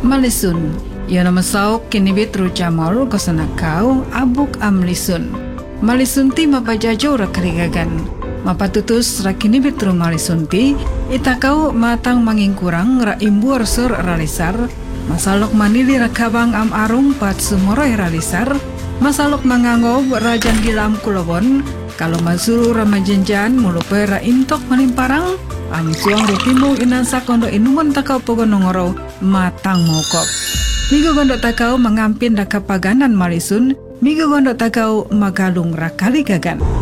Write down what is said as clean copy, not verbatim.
Malisun, yana masauk kinibit rujamal kosanakau abuk amlisun. Malisun ti mapajajaw ra kaligagan. Mapatutus ra kinibit ru malisun ti itakau matang mangingkurang ra imbur sur ralisar. Masalok manili ra kabang am arung pat sumoroy ralisar. Masalok mangangob rajan gilam kulobon. Kalau masuru ra majenjan mulupe ra intok manimparang. Ang suang rutimu inansa kondo inuman takau pogon nongoro matang mokop. Migo gondo takau mengampin rakapaganan malisun, migo gondo takau magalung rakali gagan.